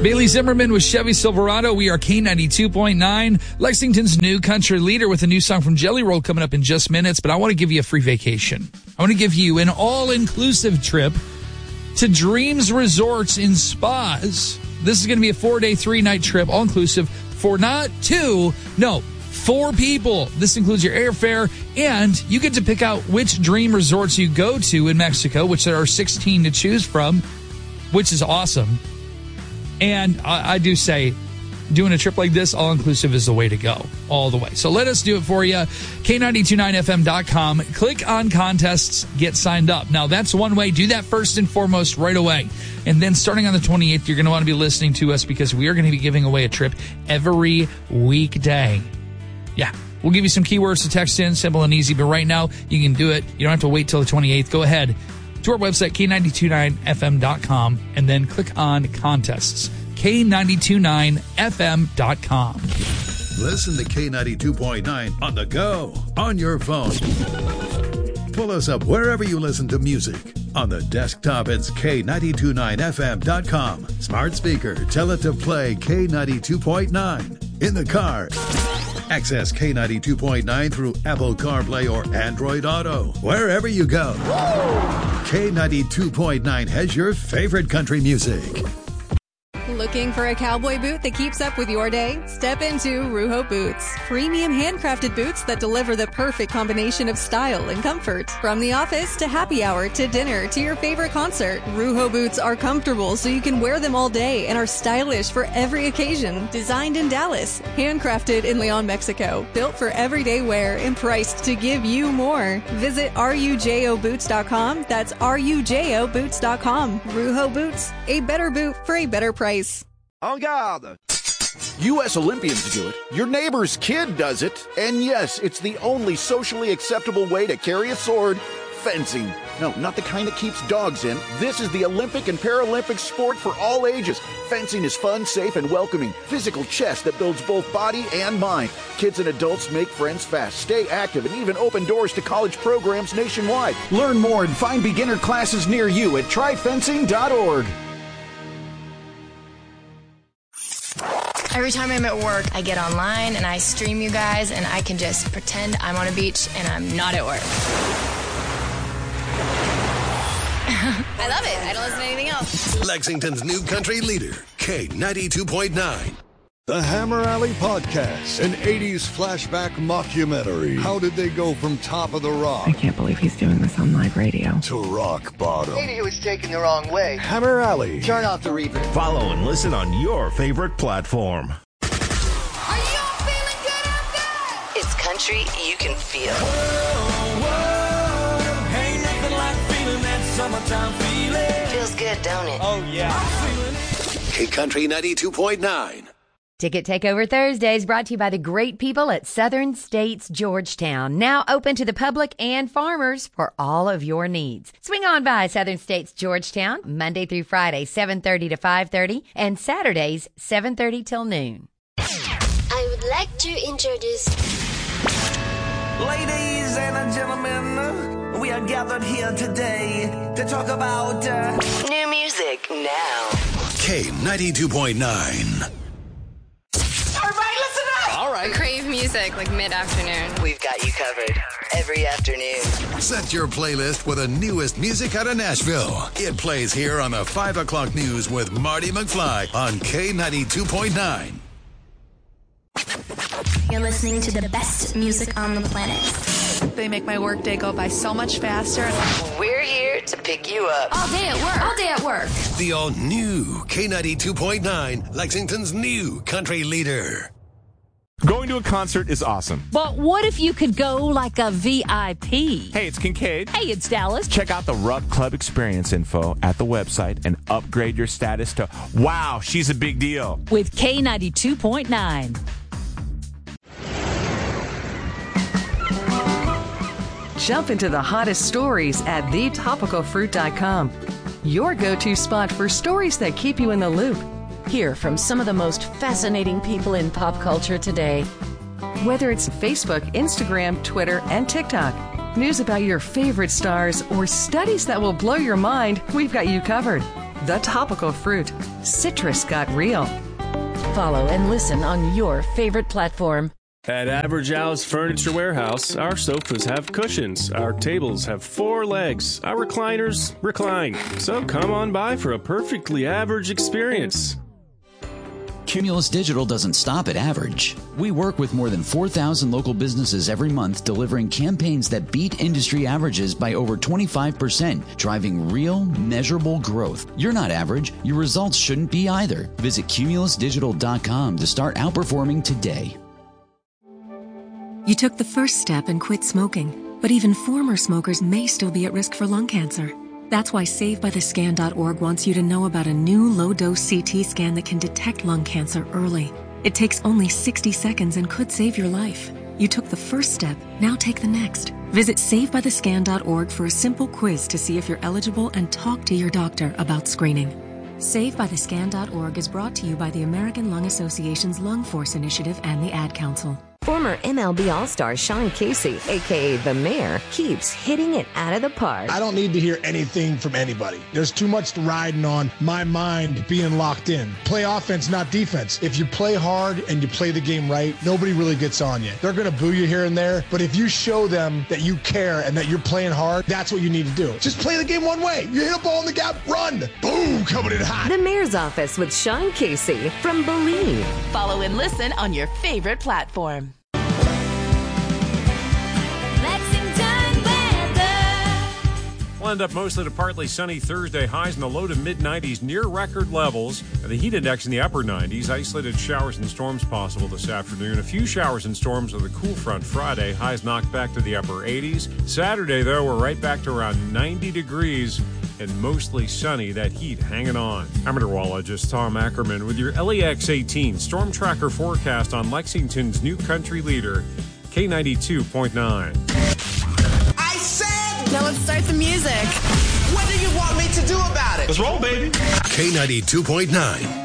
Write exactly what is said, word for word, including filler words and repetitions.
Bailey Zimmerman with Chevy Silverado. We are K ninety-two point nine, Lexington's new country leader, with a new song from Jelly Roll coming up in just minutes. But I want to give you a free vacation. I want to give you an all-inclusive trip to Dreams Resorts and Spas. This is going to be a four-day, three-night trip, all-inclusive, for not two, no, four people. This includes your airfare, and you get to pick out which dream resorts you go to in Mexico, which there are sixteen to choose from, which is awesome. And I, I do say, doing a trip like this, all-inclusive is the way to go, all the way. So let us do it for you. K nine two nine F M dot com. Click on contests, get signed up. Now, that's one way. Do that first and foremost right away. And then starting on the twenty-eighth, you're going to want to be listening to us because we are going to be giving away a trip every weekday. Yeah, we'll give you some keywords to text in, simple and easy. But right now, you can do it. You don't have to wait till the twenty-eighth. Go ahead to our website, K nine two nine F M dot com, and then click on contests. K nine two nine F M dot com. Listen to K ninety-two point nine on the go, on your phone. Pull us up wherever you listen to music. On the desktop, it's K nine two nine F M dot com. Smart speaker, tell it to play K ninety-two point nine. In the car, access K ninety-two point nine through Apple CarPlay or Android Auto. Wherever you go, K ninety-two point nine has your favorite country music. Looking for a cowboy boot that keeps up with your day? Step into Ruho Boots. Premium handcrafted boots that deliver the perfect combination of style and comfort. From the office to happy hour to dinner to your favorite concert, Ruho Boots are comfortable so you can wear them all day and are stylish for every occasion. Designed in Dallas, handcrafted in Leon, Mexico. Built for everyday wear and priced to give you more. Visit rujo boots dot com. That's rujo boots dot com. Ruho Boots, a better boot for a better price. En garde! U S Olympians do it. Your neighbor's kid does it. And yes, it's the only socially acceptable way to carry a sword. Fencing. No, not the kind that keeps dogs in. This is the Olympic and Paralympic sport for all ages. Fencing is fun, safe, and welcoming. Physical chess that builds both body and mind. Kids and adults make friends fast, stay active, and even open doors to college programs nationwide. Learn more and find beginner classes near you at try fencing dot org. Every time I'm at work, I get online and I stream you guys, and I can just pretend I'm on a beach and I'm not at work. I love it. I don't listen to anything else. Lexington's new country leader, K ninety-two point nine. The Hammer Alley Podcast, an eighties flashback mockumentary. How did they go from top of the rock? I can't believe he's doing this on live radio. To rock bottom. Maybe he was taken the wrong way. Hammer Alley. Turn off the reverb. Follow and listen on your favorite platform. Are y'all feeling good out there? It's country you can feel. Whoa, whoa, ain't nothing like feeling that summertime feeling. Feels good, don't it? Oh, yeah. I'm feeling it. K Country ninety-two point nine. Ticket Takeover Thursdays brought to you by the great people at Southern States Georgetown. Now open to the public and farmers for all of your needs. Swing on by Southern States Georgetown, Monday through Friday, seven thirty to five thirty, and Saturdays, seven thirty till noon. I would like to introduce... Ladies and gentlemen, we are gathered here today to talk about... Uh... New music now. K ninety-two point nine. Everybody listen up! All right. Crave music like mid-afternoon. We've got you covered every afternoon. Set your playlist with the newest music out of Nashville. It plays here on the five o'clock news with Marty McFly on K ninety-two point nine. You're listening to the best music on the planet. They make my workday go by so much faster. We're here to pick you up. All day at work. All day at work. The all-new K ninety-two point nine, Lexington's new country leader. Going to a concert is awesome. But what if you could go like a V I P? Hey, it's Kincaid. Hey, it's Dallas. Check out the Rupp Club experience info at the website and upgrade your status to, wow, she's a big deal. With K ninety-two point nine. Jump into the hottest stories at the topical fruit dot com. Your go-to spot for stories that keep you in the loop. Hear from some of the most fascinating people in pop culture today. Whether it's Facebook, Instagram, Twitter, and TikTok, news about your favorite stars, or studies that will blow your mind, we've got you covered. The Topical Fruit. Citrus got real. Follow and listen on your favorite platform. At Average Al's Furniture Warehouse, our sofas have cushions, our tables have four legs, our recliners recline. So come on by for a perfectly average experience. Cumulus Digital doesn't stop at average. We work with more than four thousand local businesses every month, delivering campaigns that beat industry averages by over twenty-five percent, driving real, measurable growth. You're not average. Your results shouldn't be either. Visit cumulus digital dot com to start outperforming today. You took the first step and quit smoking, but even former smokers may still be at risk for lung cancer. That's why save by the scan dot org wants you to know about a new low-dose C T scan that can detect lung cancer early. It takes only sixty seconds and could save your life. You took the first step, now take the next. Visit save by the scan dot org for a simple quiz to see if you're eligible and talk to your doctor about screening. save by the scan dot org is brought to you by the American Lung Association's Lung Force Initiative and the Ad Council. Former M L B All-Star Sean Casey, a k a. The Mayor, keeps hitting it out of the park. I don't need to hear anything from anybody. There's too much riding on my mind being locked in. Play offense, not defense. If you play hard and you play the game right, nobody really gets on you. They're going to boo you here and there, but if you show them that you care and that you're playing hard, that's what you need to do. Just play the game one way. You hit a ball in the gap, run. Boom, coming in hot. The Mayor's Office with Sean Casey from Believe. Follow and listen on your favorite platform. We'll end up mostly to partly sunny Thursday. Highs in the low to mid nineties, near record levels. The heat index in the upper nineties. Isolated showers and storms possible this afternoon. A few showers and storms with a cool front Friday. Highs knocked back to the upper eighties. Saturday, though, we're right back to around ninety degrees and mostly sunny. That heat hanging on. I'm meteorologist Tom Ackerman with your L E X eighteen Storm Tracker forecast on Lexington's new country leader, K ninety-two point nine. Now let's start the music. What do you want me to do about it? Let's roll, baby. K ninety-two point nine.